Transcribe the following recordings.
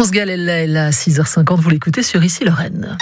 France Gall, elle est là à 6h50, vous l'écoutez sur Ici Lorraine.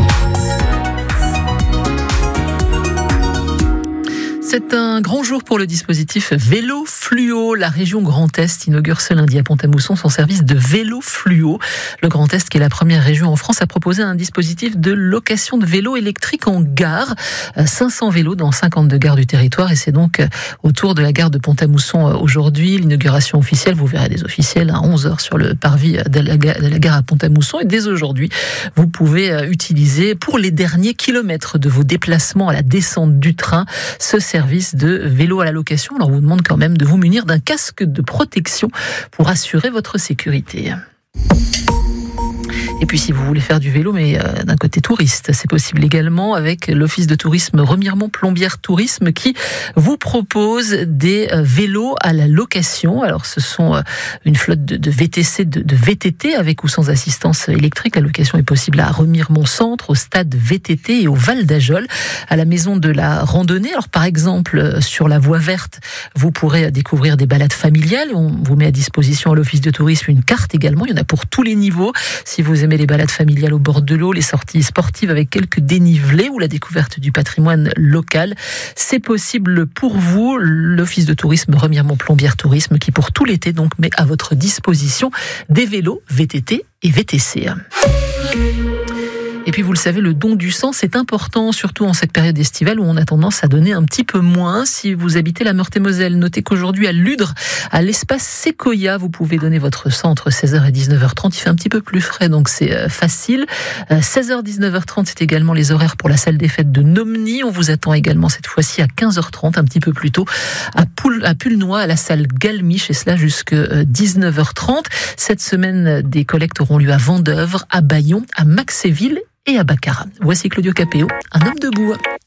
C'est un grand jour pour le dispositif Vélo Fluo. La région Grand Est inaugure ce lundi à Pont-à-Mousson son service de vélo fluo. Le Grand Est, qui est la première région en France, a proposé un dispositif de location de vélos électriques en gare. 500 vélos dans 52 gares du territoire, et c'est donc autour de la gare de Pont-à-Mousson aujourd'hui. L'inauguration officielle, vous verrez des officiels à 11h sur le parvis de la gare à Pont-à-Mousson. Et dès aujourd'hui, vous pouvez utiliser pour les derniers kilomètres de vos déplacements à la descente du train ce service de vélo à la location. Alors on vous demande quand même de vous munir d'un casque de protection pour assurer votre sécurité. Et puis si vous voulez faire du vélo, mais d'un côté touriste, c'est possible également avec l'Office de tourisme Remiremont-Plombières Tourisme qui vous propose des vélos à la location. Alors ce sont une flotte de VTC, de VTT avec ou sans assistance électrique. La location est possible à Remiremont Centre, au stade VTT et au Val d'Ajol, à la maison de la randonnée. Alors par exemple, sur la voie verte, vous pourrez découvrir des balades familiales. On vous met à disposition à l'Office de tourisme une carte également. Il y en a pour tous les niveaux. Si vous aimez les balades familiales au bord de l'eau, les sorties sportives avec quelques dénivelés ou la découverte du patrimoine local, c'est possible pour vous. L'Office de tourisme Remiremont-Plombières Tourisme qui pour tout l'été donc met à votre disposition des vélos VTT et VTC. Et puis vous le savez, le don du sang, c'est important, surtout en cette période estivale où on a tendance à donner un petit peu moins. Si vous habitez la Meurthe-et-Moselle, notez qu'aujourd'hui à Ludre, à l'espace Sequoia, vous pouvez donner votre sang entre 16h et 19h30. Il fait un petit peu plus frais, donc c'est facile. 16h, 19h30, c'est également les horaires pour la salle des fêtes de Nomny. On vous attend également cette fois-ci à 15h30, un petit peu plus tôt, à Pulnoy, à la salle Galmiche, et cela jusqu'à 19h30. Cette semaine, des collectes auront lieu à Vendeuvre, à Bayon, à Maxéville et à Baccarat. Voici Claudio Capéo, un homme debout.